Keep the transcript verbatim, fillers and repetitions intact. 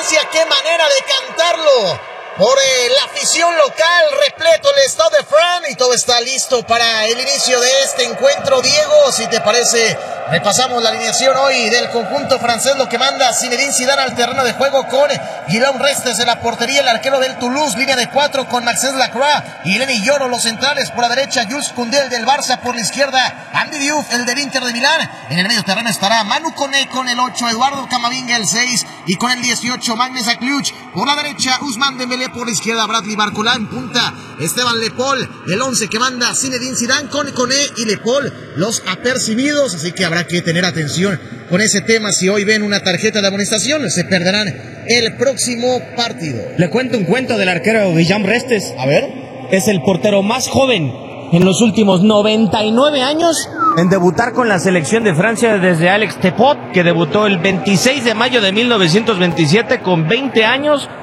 Francia, qué manera de cantarlo. Por eh, la afición local, repleto el Stade de France y todo está listo para el inicio de este encuentro. Diego, si te parece, repasamos la alineación hoy del conjunto francés, lo que manda Zinedine Zidane al terreno de juego con Guillaume Restes en la portería, el arquero del Toulouse, línea de cuatro con Maxence Lacroix y Lenny Yoro, los centrales por la derecha, Jules Koundé, el del Barça, por la izquierda, Andy Diouf, el del Inter de Milán, en el medio terreno estará Manu Koné con el ocho, Eduardo Camavinga el seis y con el dieciocho, Magnus Akliuch, por la derecha, Ousmane Dembélé, por la izquierda, Bradley Barcola en punta, Esteban Le Paul, el once que manda Zinedine Zidane con Koné y Le Paul, los apercibidos, así que habrá que tener atención con ese tema. Si hoy ven una tarjeta de amonestación, se perderán el próximo partido. Le cuento un cuento del arquero Guillaume Restes. A ver. Es el portero más joven en los últimos noventa y nueve años en debutar con la selección de Francia desde Alex Tepot, que debutó el veintiséis de mayo de mil novecientos veintisiete con veinte años.